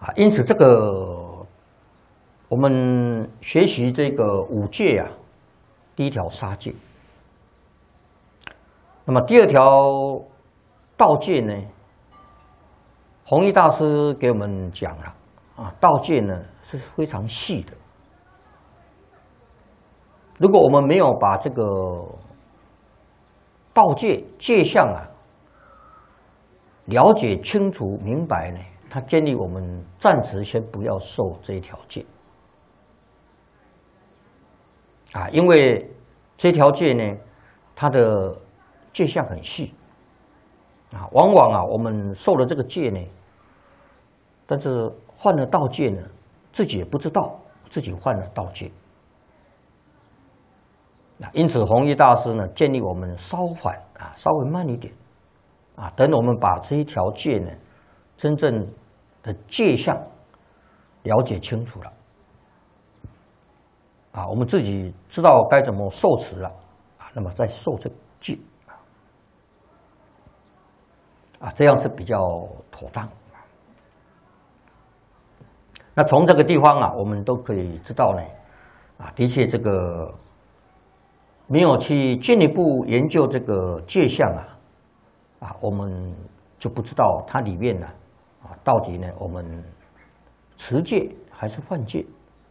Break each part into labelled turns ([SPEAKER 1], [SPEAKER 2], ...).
[SPEAKER 1] 因此这个我们学习这个五戒啊，第一条杀戒，那么第二条道戒呢，弘一大师给我们讲了道戒呢是非常细的。如果我们没有把这个道戒戒相了解清楚明白呢，他建议我们暂时先不要受这一条戒因为这条戒呢，它的戒相很细往往我们受了这个戒呢，但是犯了道戒呢，自己也不知道自己犯了道戒。因此，弘一大师呢建议我们稍缓稍微慢一点等我们把这一条戒呢真正的戒相了解清楚了我们自己知道该怎么受持了那么再受这个戒这样是比较妥当。那从这个地方我们都可以知道呢的确这个没有去进一步研究这个戒相我们就不知道它里面呢到底呢我们持戒还是犯戒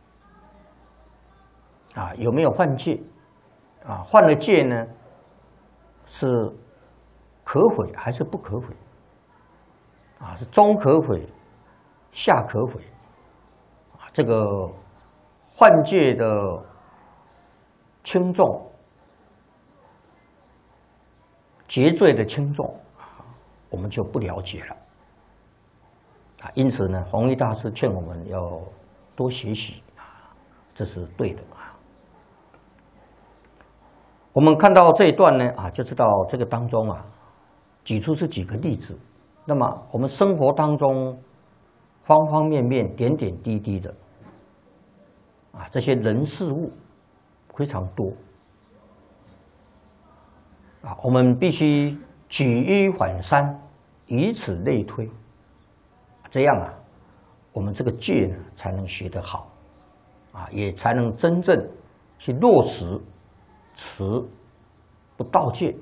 [SPEAKER 1] 有没有犯戒犯了戒呢是可悔还是不可悔是中可悔下可悔这个犯戒的轻重结罪的轻重我们就不了解了因此呢，弘一大师劝我们要多学习这是对的我们看到这一段呢就知道这个当中举出是几个例子。那么我们生活当中方方面面点点滴滴的这些人事物非常多我们必须举一反三，以此类推，这样我们这个戒呢才能学得好也才能真正去落实持不盗戒。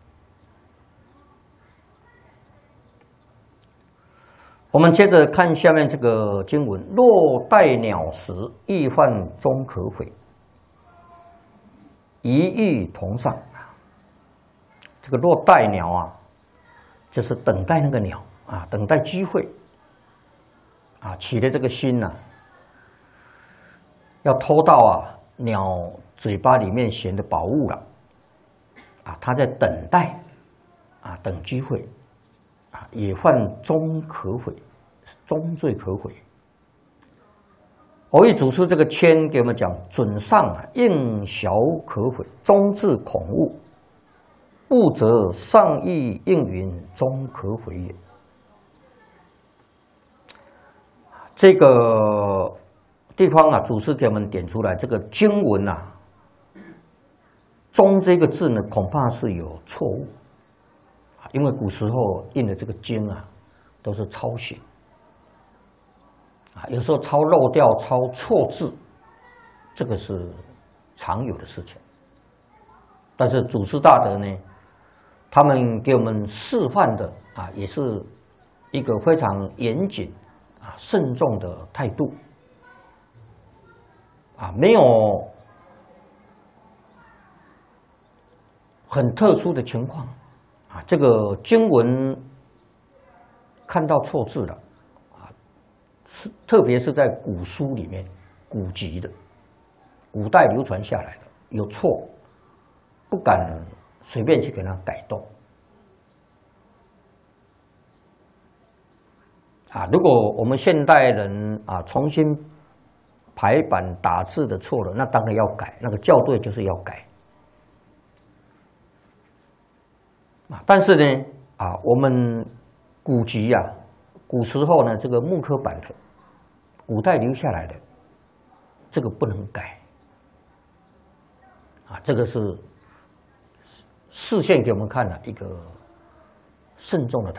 [SPEAKER 1] 我们接着看下面这个经文：若带鸟时，亦犯中可悔，一欲同上。这个若带鸟就是等待那个鸟等待机会起的这个心要偷到鸟嘴巴里面衔的宝物了他在等待等机会也犯中可悔，中罪可悔。蕅益祖师这个签给我们讲：准上应小可悔，中至恐误，不则上意应云，中可悔也。这个地方祖师给我们点出来，这个经文中这个字呢，恐怕是有错误因为古时候印的这个经都是抄写有时候抄漏掉、抄错字，这个是常有的事情。但是祖师大德呢，他们给我们示范的也是一个非常严谨慎重的态度没有很特殊的情况这个经文看到错字了特别是在古书里面、古籍的、古代流传下来的有错，不敢随便去给它改动如果我们现代人重新排版打字的错了，那当然要改，那个校对就是要改但是呢我们古籍古时候呢这个木刻版的古代留下来的这个不能改这个是示现给我们看的一个慎重的态度。